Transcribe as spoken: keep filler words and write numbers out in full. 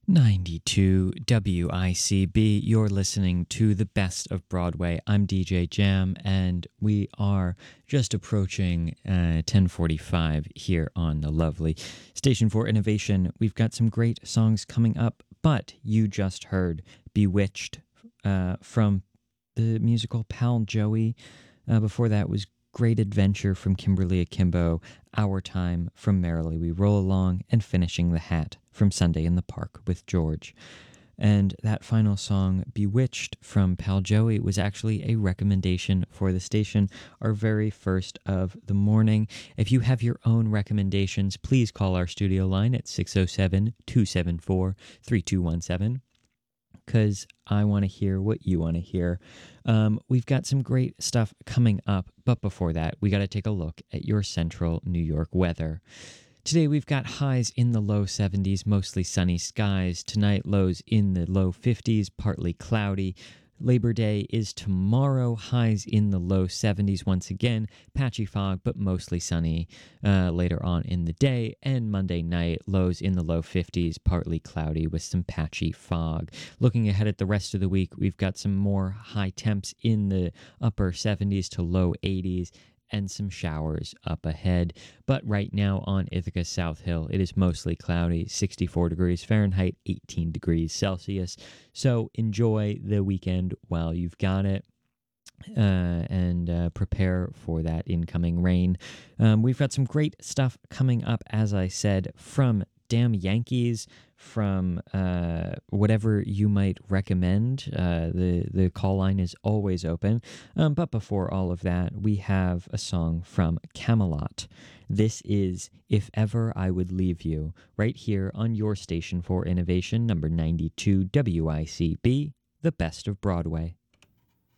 ninety-two W I C B. You're listening to the best of Broadway. I'm D J Jam, and we are just approaching uh, ten forty-five here on the lovely Station for Innovation. We've got some great songs coming up, but you just heard Bewitched uh, from the musical Pal Joey. Uh, before that was Great Adventure from Kimberly Akimbo, Our Time from Merrily We Roll Along, and Finishing the Hat from Sunday in the Park with George. And that final song, Bewitched from Pal Joey, was actually a recommendation for the station, our very first of the morning. If you have your own recommendations, please call our studio line at six oh seven, two seven four, three two one seven. Because I want to hear what you want to hear. Um, we've got some great stuff coming up, but before that, we got to take a look at your central New York weather. Today, we've got highs in the low seventies, mostly sunny skies. Tonight, lows in the low fifties, partly cloudy. Labor Day is tomorrow, highs in the low seventies once again, patchy fog, but mostly sunny uh, later on in the day. And Monday night, lows in the low fifties, partly cloudy with some patchy fog. Looking ahead at the rest of the week, we've got some more high temps in the upper seventies to low eighties, and some showers up ahead. But right now on Ithaca South Hill, it is mostly cloudy, sixty-four degrees Fahrenheit, eighteen degrees Celsius. So enjoy the weekend while you've got it. Uh, and uh, prepare for that incoming rain. Um, we've got some great stuff coming up, as I said, from Damn Yankees, from uh, whatever you might recommend. Uh, the, the call line is always open. Um, but before all of that, we have a song from Camelot. This is If Ever I Would Leave You, right here on your station for innovation, number ninety-two W I C B, the best of Broadway.